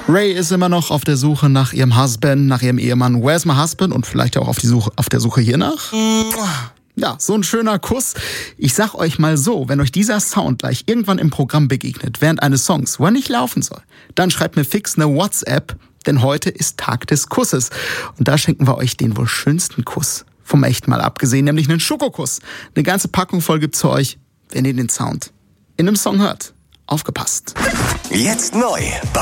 Ray ist immer noch auf der Suche nach ihrem Husband, nach ihrem Ehemann. Where's my husband? Und vielleicht auch auf der Suche hier nach. Ja, so ein schöner Kuss. Ich sag euch mal so, wenn euch dieser Sound gleich irgendwann im Programm begegnet, während eines Songs, wo er nicht laufen soll, dann schreibt mir fix eine WhatsApp, denn heute ist Tag des Kusses. Und da schenken wir euch den wohl schönsten Kuss vom echten Mal abgesehen, nämlich einen Schokokuss. Eine ganze Packung voll gibt's für euch, wenn ihr den Sound in einem Song hört. Aufgepasst. Jetzt neu